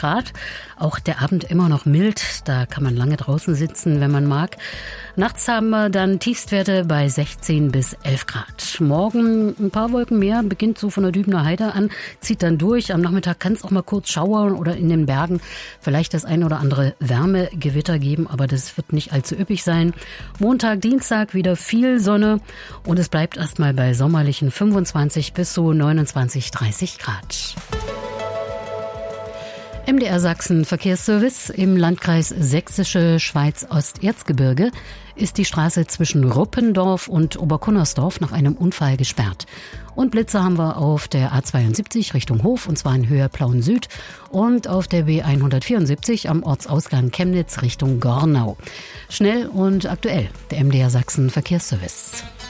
Grad. Auch der Abend immer noch mild. Da kann man lange draußen sitzen, wenn man mag. Nachts haben wir dann Tiefstwerte bei 16 bis 11 Grad. Morgen ein paar Wolken mehr, beginnt so von der Dübener Heide an, zieht dann durch. Am Nachmittag kann es auch mal kurz schauern oder in den Bergen vielleicht das ein oder andere Wärmegewitter geben, aber das wird nicht allzu üppig sein. Montag, Dienstag wieder viel Sonne und es bleibt erstmal bei sommerlichen 25 bis so 29, 30 Grad. MDR Sachsen Verkehrsservice. Im Landkreis Sächsische Schweiz-Osterzgebirge ist die Straße zwischen Ruppendorf und Oberkunnersdorf nach einem Unfall gesperrt. Und Blitze haben wir auf der A72 Richtung Hof, und zwar in Höhe Plauen Süd, und auf der B174 am Ortsausgang Chemnitz Richtung Gornau. Schnell und aktuell, der MDR Sachsen Verkehrsservice.